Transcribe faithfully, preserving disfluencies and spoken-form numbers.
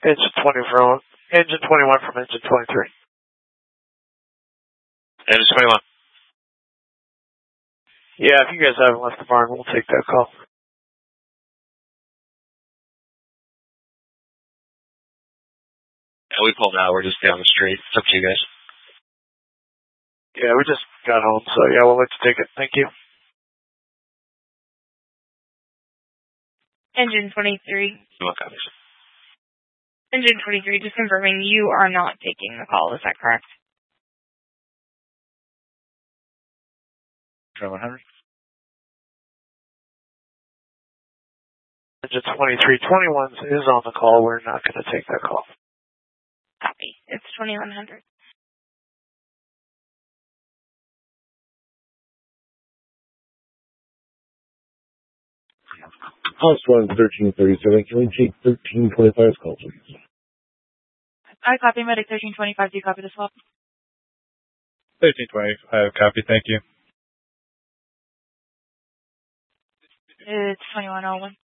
Engine twenty from engine twenty-one from engine twenty-three. Engine twenty-one. Yeah, if you guys haven't left the barn, we'll take that call. Yeah, we pulled out. We're just down the street. It's up to you guys. Yeah, we just got home, so yeah, we'll let you take it. Thank you. Engine twenty-three. No copies. Engine twenty-three, just confirming you are not taking the call. Is that correct? one hundred. Engine twenty-three twenty-one is on the call. We're not going to take that call. Copy. It's twenty-one hundred. House one thirteen thirty-seven. Can we take thirteen twenty-five's call, please? I copy medic thirteen twenty-five. Do you copy the swap? thirteen twenty-five, copy. Thank you. It's twenty-one oh one.